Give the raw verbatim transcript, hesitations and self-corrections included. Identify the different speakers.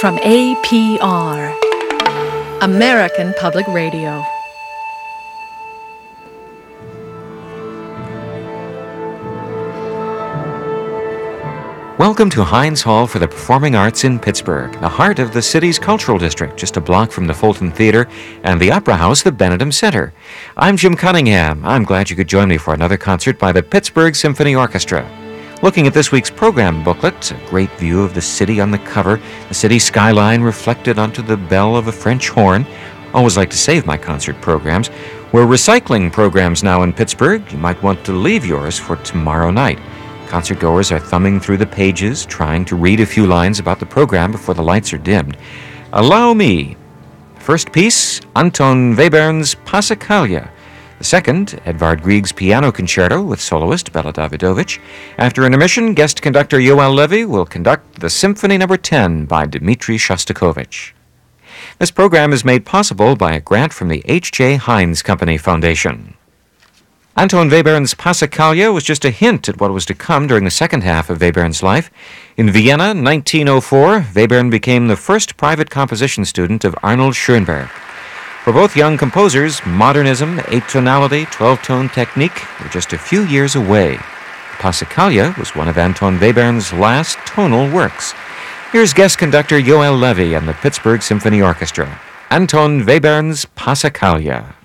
Speaker 1: from A P R, American Public Radio.
Speaker 2: Welcome to Heinz Hall for the Performing Arts in Pittsburgh, the heart of the city's cultural district, just a block from the Fulton Theater and the Opera House, the Benedum Center. I'm Jim Cunningham. I'm glad you could join me for another concert by the Pittsburgh Symphony Orchestra. Looking at this week's program booklet, a great view of the city on the cover, the city skyline reflected onto the bell of a French horn. Always like to save my concert programs. We're recycling programs now in Pittsburgh. You might want to leave yours for tomorrow night. Concertgoers are thumbing through the pages, trying to read a few lines about the program before the lights are dimmed. Allow me. First piece, Anton Webern's Passacaglia. The second, Edvard Grieg's Piano Concerto with soloist Bela Davidovich. After intermission, guest conductor Yoel Levy will conduct the Symphony Number ten by Dmitri Shostakovich. This program is made possible by a grant from the H J. Heinz Company Foundation. Anton Webern's Passacaglia was just a hint at what was to come during the second half of Webern's life. In Vienna, nineteen oh four, Webern became the first private composition student of Arnold Schoenberg. For both young composers, modernism, eight-tonality, twelve-tone technique were just a few years away. Passacaglia was one of Anton Webern's last tonal works. Here's guest conductor Yoel Levy and the Pittsburgh Symphony Orchestra. Anton Webern's Passacaglia.